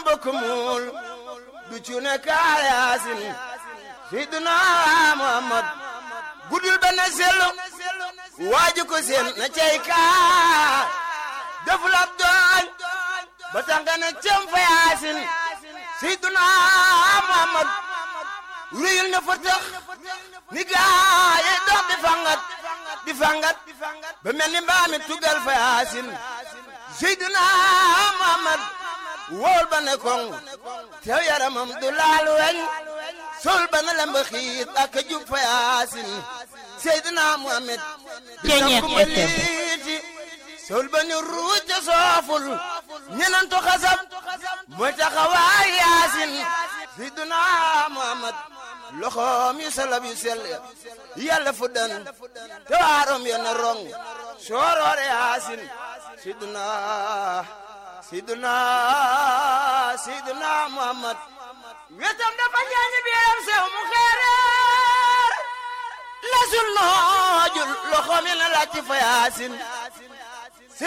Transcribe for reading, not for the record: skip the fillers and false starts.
mbokk muul du cuune kaar yaasin Seydina Muhammad gudul ba na sellu waaju ko seen na cey kaar deful ab dooñ ba tanga na cem fa yaasin Seydina Muhammad ruyul na fa tax ni gaaye dox di fangat ba mel ni mbaami tugal fa yaasin Seydina Muhammad wóol ba ne koŋ tew yaramam du laal weñ sol ba na lemba xiit ak jub fa yaasin Seydina Muhammad di takku ma liiti sol ba ni ruuj ca sooful ñenantu xasab mooy taxawaay yaasin Seydina Muhammad loxoom yu salab yu sell yàlla fu dan te waarom ya na rong sooroor yaasin Seydina Muhammad wetam dafa ñaañi biiram sew mu xeereer lasul noojul loxoom ya na laaj fa yaasin